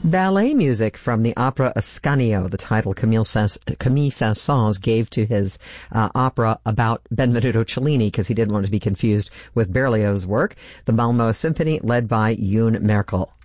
Ballet music from the opera Ascanio, the title Camille Saint-Saëns gave to his opera about Benvenuto Cellini, because he didn't want to be confused with Berlioz's work. The Malmö Symphony, led by Yoon Merkel.